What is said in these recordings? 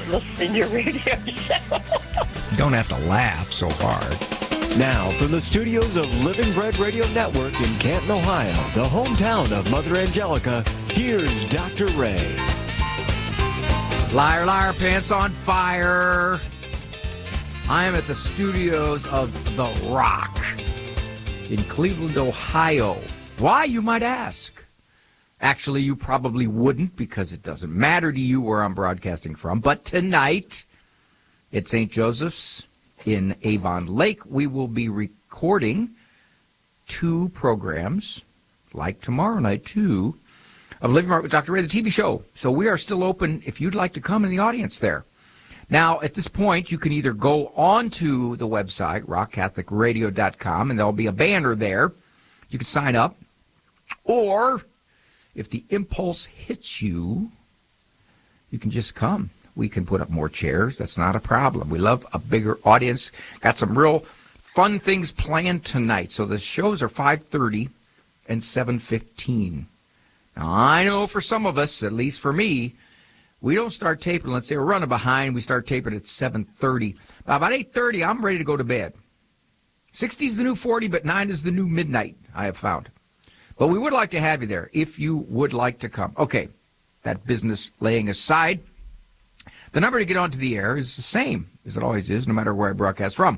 listening to your radio show. You don't have to laugh so hard. Now, from the studios of Living Bread Radio Network in Canton, Ohio, the hometown of Mother Angelica, here's Dr. Ray. Liar, liar, pants on fire. I am at the studios of The Rock in Cleveland, Ohio. Why, you might ask? Actually, you probably wouldn't, because it doesn't matter to you where I'm broadcasting from. But tonight, at St. Joseph's in Avon Lake, we will be recording 2 programs, like tomorrow night, too, of Living Right with Dr. Ray, the TV show. So we are still open if you'd like to come in the audience there. Now, at this point, you can either go onto the website, rockcatholicradio.com, and there'll be a banner there. You can sign up. Or, if the impulse hits you, you can just come. We can put up more chairs. That's not a problem. We love a bigger audience. Got some real fun things planned tonight. So the shows are 5:30 and 7:15. Now, I know for some of us, at least for me, we don't start taping. Let's say we're running behind. We start taping at 7:30. By about 8:30, I'm ready to go to bed. 60 is the new 40, but 9 is the new midnight, I have found. But we would like to have you there if you would like to come. Okay, that business laying aside. The number to get onto the air is the same as it always is, no matter where I broadcast from.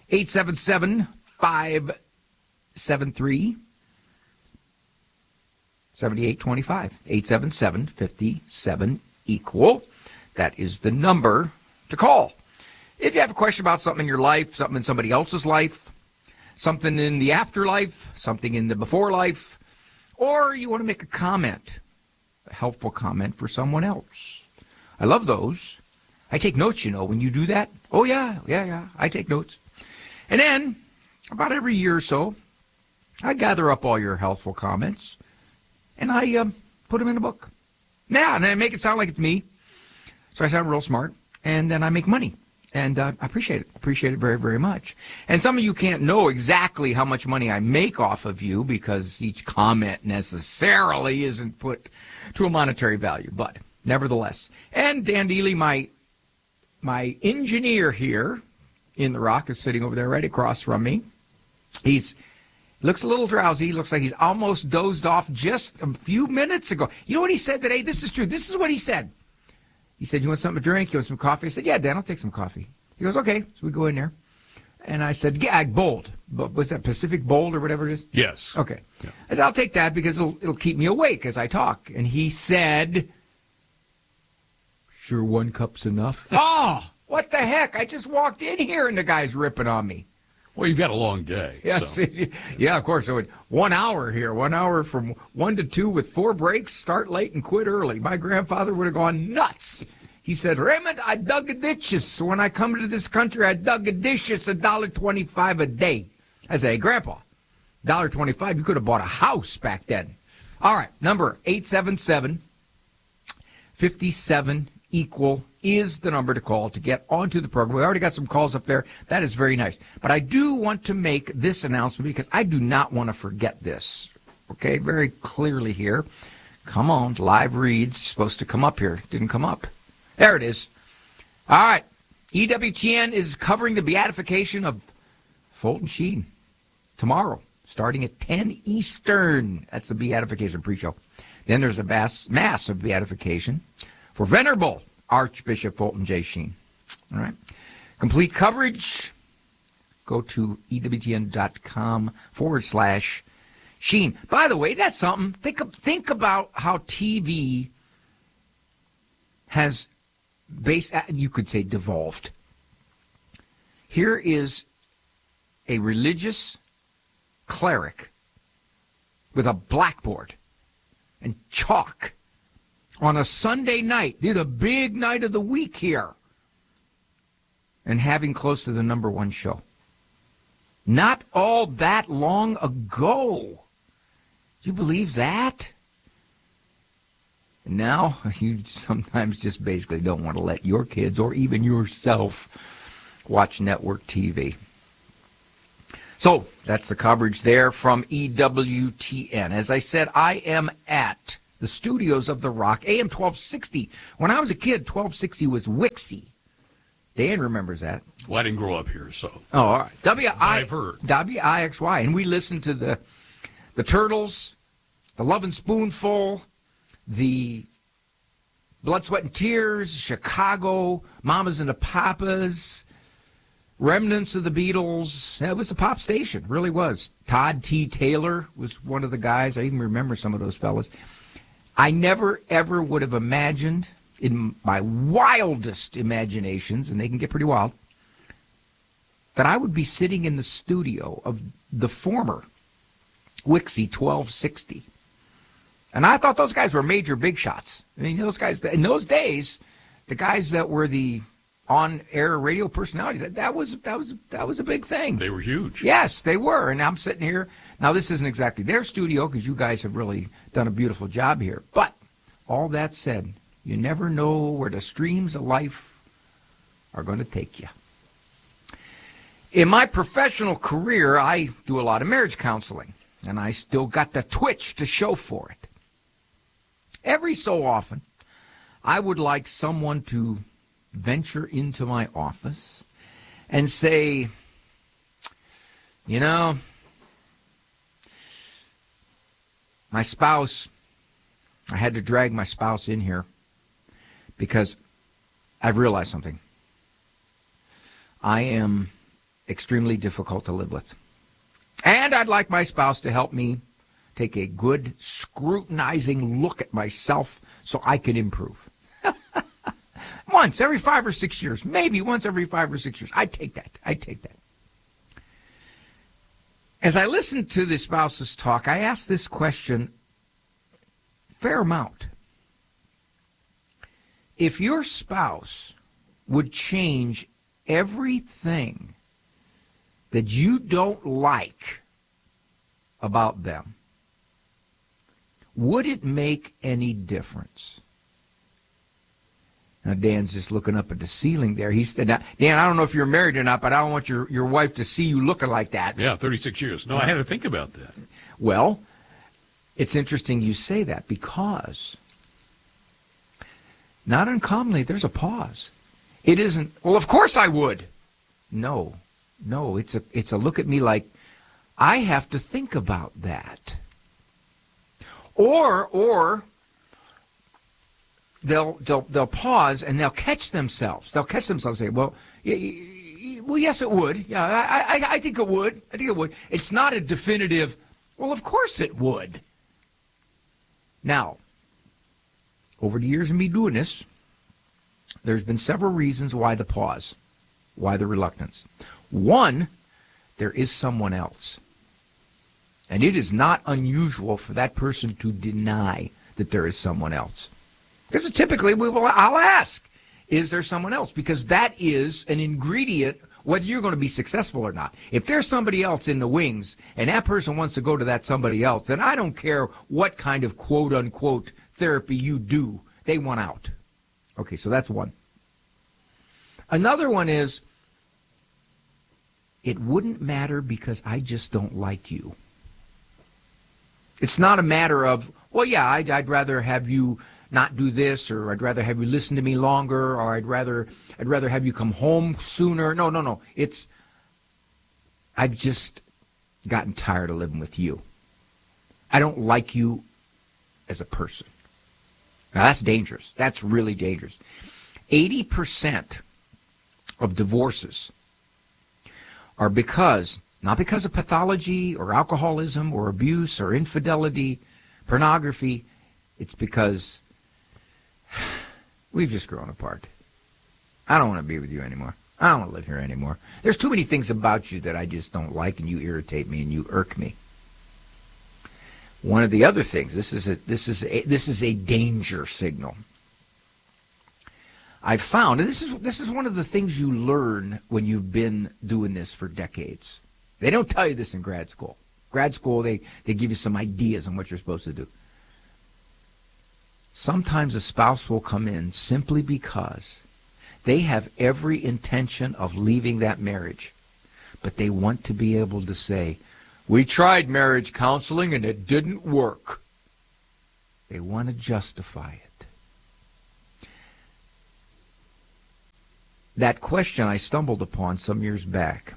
877-573-7825. 877-57 That is the number to call. If you have a question about something in your life, something in somebody else's life, something in the afterlife, something in the before life, or you want to make a comment, a helpful comment for someone else. I love those. I take notes, you know, when you do that. Oh, yeah, I take notes. And then, about every year or so, I gather up all your helpful comments, and I put them in a book. Yeah, and I make it sound like it's me, so I sound real smart, and then I make money. And I appreciate it. Appreciate it very, very much. And some of you can't know exactly how much money I make off of you because each comment necessarily isn't put to a monetary value, but nevertheless. And Dan Dealey, my engineer here in The Rock, is sitting over there right across from me. Looks a little drowsy. Looks like he's almost dozed off just a few minutes ago. You know what he said today? This is true. This is what he said. He said, you want something to drink? You want some coffee? I said, yeah, Dan, I'll take some coffee. He goes, okay. So we go in there. And I said, yeah, Bold. Was that Pacific Bold or whatever it is? Yes. Okay. Yeah. I said, I'll take that because it'll keep me awake as I talk. And he said, sure, 1 cup's enough. Oh, what the heck? I just walked in here and the guy's ripping on me. Well, you've got a long day. Yeah, so. Yeah, of course. So 1 hour here, 1 hour from 1 to 2 with 4 breaks, start late and quit early. My grandfather would have gone nuts. He said, Raymond, I dug a ditches. When I come to this country, I dug a ditches, $1.25 a day. I say, hey, Grandpa, $1.25, you could have bought a house back then. All right, number 877-57 is the number to call to get onto the program. We already got some calls up there. That is very nice. But I do want to make this announcement because I do not want to forget this. Okay, very clearly here. Come on, live reads. Supposed to come up here. Didn't come up. There it is. All right. EWTN is covering the beatification of Fulton Sheen tomorrow, starting at 10 Eastern. That's the beatification pre-show. Then there's a mass of beatification for Venerable Archbishop Fulton J. Sheen. All right. Complete coverage, go to EWTN.com/Sheen. By the way, that's something. Think about how TV has you could say devolved. Here is a religious cleric with a blackboard and chalk on a Sunday night, the big night of the week here, and having close to the #1 show. Not all that long ago. Do you believe that? And now you sometimes just basically don't want to let your kids or even yourself watch network TV. So that's the coverage there from EWTN. As I said, I am at the studios of The Rock, AM 1260. When I was a kid, 1260 was Wixie. Dan remembers that. Well, I didn't grow up here, so. Oh, all right. I've heard. WIXY. And we listened to the Turtles, the Lovin' Spoonful, the Blood, Sweat, and Tears, Chicago, Mamas and the Papas, remnants of the Beatles. It was the pop station, really was. Todd T. Taylor was one of the guys. I even remember some of those fellas. I never, ever would have imagined, in my wildest imaginations, and they can get pretty wild, that I would be sitting in the studio of the former Wixie 1260. And I thought those guys were major big shots. I mean, those guys, in those days, the guys that were the on-air radio personalities, that was a big thing. They were huge. Yes, they were. And I'm sitting here. Now, this isn't exactly their studio because you guys have really done a beautiful job here. But all that said, you never know where the streams of life are going to take you. In my professional career, I do a lot of marriage counseling, and I still got the twitch to show for it. Every so often, I would like someone to venture into my office and say, you know, my spouse, I had to drag my spouse in here because I've realized something. I am extremely difficult to live with. And I'd like my spouse to help me take a good scrutinizing look at myself so I can improve. Once every 5 or 6 years, maybe once every 5 or 6 years. I'd take that. As I listened to the spouses talk, I asked this question fair amount. If your spouse would change everything that you don't like about them, would it make any difference? Now, Dan's just looking up at the ceiling there. He said, Dan, I don't know if you're married or not, but I don't want your wife to see you looking like that. Yeah, 36 years. No, I had to think about that. Well, it's interesting you say that because not uncommonly there's a pause. It isn't, well, of course I would. No, it's a look at me like I have to think about that. Or they'll pause and they'll catch themselves. They'll catch themselves and say, well, yes, it would. Yeah, I think it would. It's not a definitive, well, of course it would. Now, over the years of me doing this, there's been several reasons why the pause, why the reluctance. One, there is someone else. And it is not unusual for that person to deny that there is someone else. Because typically I'll ask, is there someone else? Because that is an ingredient, whether you're going to be successful or not. If there's somebody else in the wings and that person wants to go to that somebody else, then I don't care what kind of quote-unquote therapy you do, they want out. Okay, so that's one. Another one is, it wouldn't matter because I just don't like you. It's not a matter of, well, yeah, I'd rather have you not do this, or I'd rather have you listen to me longer, or I'd rather have you come home sooner. No. It's, I've just gotten tired of living with you. I don't like you as a person. Now, that's dangerous. That's really dangerous. 80% of divorces are not because of pathology or alcoholism or abuse or infidelity, pornography. It's because we've just grown apart. I don't want to be with you anymore. I don't want to live here anymore. There's too many things about you that I just don't like, and you irritate me and you irk me. One of the other things, this is a danger signal. I've found, and this is one of the things you learn when you've been doing this for decades. They don't tell you this in grad school. Grad school, they give you some ideas on what you're supposed to do. Sometimes a spouse will come in simply because they have every intention of leaving that marriage, but they want to be able to say, we tried marriage counseling and it didn't work. They want to justify it. That question I stumbled upon some years back.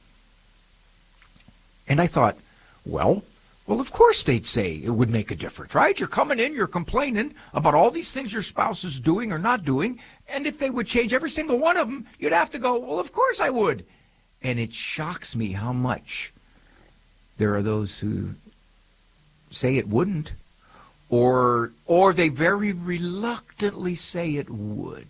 And I thought, well, of course they'd say it would make a difference, right? You're coming in, you're complaining about all these things your spouse is doing or not doing, and if they would change every single one of them, you'd have to go, well, of course I would. And it shocks me how much there are those who say it wouldn't, or they very reluctantly say it would.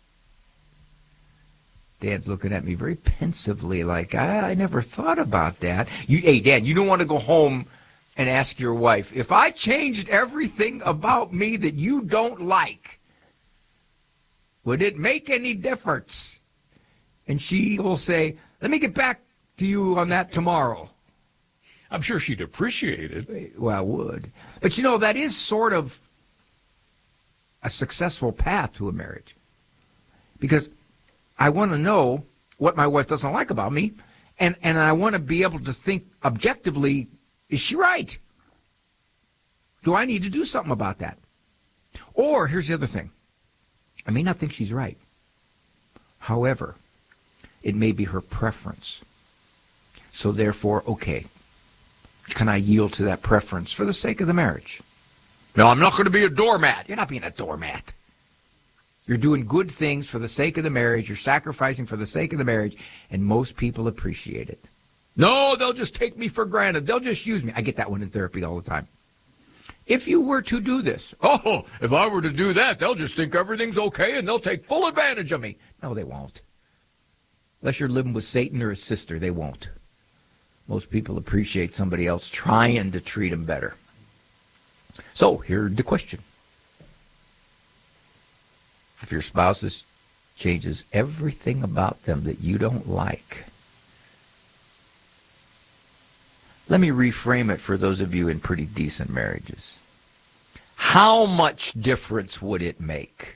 Dan's looking at me very pensively like, I never thought about that. Hey, Dan, you don't want to go home and ask your wife, if I changed everything about me that you don't like, would it make any difference? And she will say, let me get back to you on that tomorrow. I'm sure she'd appreciate it. Well, I would. But, that is sort of a successful path to a marriage. Because I want to know what my wife doesn't like about me, and I want to be able to think objectively, is she right? Do I need to do something about that? Or, here's the other thing. I may not think she's right. However, it may be her preference. So therefore, okay, can I yield to that preference for the sake of the marriage? No, I'm not going to be a doormat. You're not being a doormat. You're doing good things for the sake of the marriage. You're sacrificing for the sake of the marriage, and most people appreciate it. No, they'll just take me for granted. They'll just use me. I get that one in therapy all the time. If you were to do this, if I were to do that, they'll just think everything's okay and they'll take full advantage of me. No, they won't. Unless you're living with Satan or his sister, they won't. Most people appreciate somebody else trying to treat them better. So, here's the question. If your spouse changes everything about them that you don't like, let me reframe it for those of you in pretty decent marriages. How much difference would it make?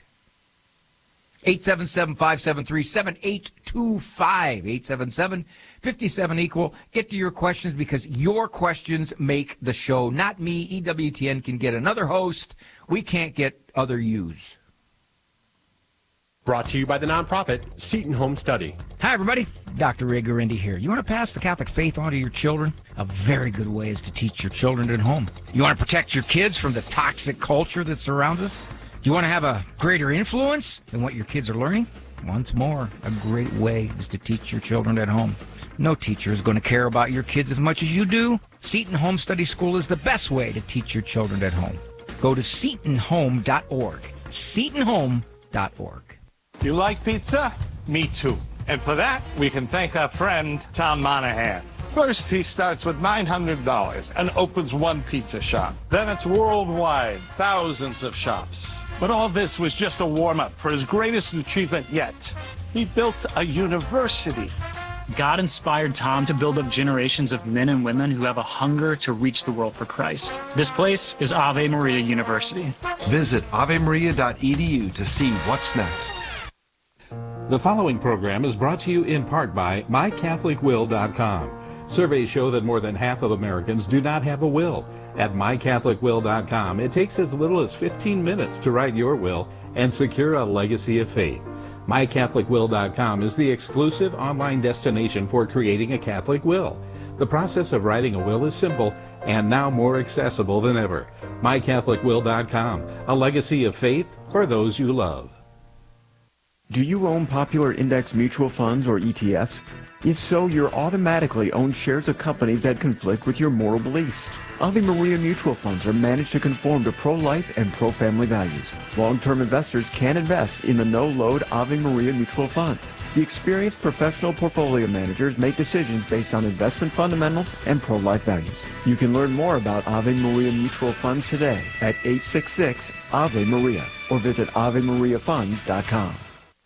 877-573-7825. 877-57-EQUAL. Get to your questions because your questions make the show. Not me. EWTN can get another host. We can't get other yous. Brought to you by the nonprofit Seton Home Study. Hi, everybody. Dr. Ray Guarendi here. You want to pass the Catholic faith on to your children? A very good way is to teach your children at home. You want to protect your kids from the toxic culture that surrounds us? Do you want to have a greater influence than what your kids are learning? Once more, a great way is to teach your children at home. No teacher is going to care about your kids as much as you do. Seton Home Study School is the best way to teach your children at home. Go to setonhome.org. setonhome.org. You like pizza? Me too. And for that, we can thank our friend, Tom Monahan. First, he starts with $900 and opens one pizza shop. Then it's worldwide, thousands of shops. But all this was just a warm-up for his greatest achievement yet. He built a university. God inspired Tom to build up generations of men and women who have a hunger to reach the world for Christ. This place is Ave Maria University. Visit avemaria.edu to see what's next. The following program is brought to you in part by MyCatholicWill.com. Surveys show that more than half of Americans do not have a will. At MyCatholicWill.com, it takes as little as 15 minutes to write your will and secure a legacy of faith. MyCatholicWill.com is the exclusive online destination for creating a Catholic will. The process of writing a will is simple and now more accessible than ever. MyCatholicWill.com, a legacy of faith for those you love. Do you own popular index mutual funds or ETFs? If so, you're automatically own shares of companies that conflict with your moral beliefs. Ave Maria mutual funds are managed to conform to pro-life and pro-family values. Long-term investors can invest in the no-load Ave Maria mutual funds. The experienced professional portfolio managers make decisions based on investment fundamentals and pro-life values. You can learn more about Ave Maria mutual funds today at 866-AVE-MARIA or visit AveMariaFunds.com.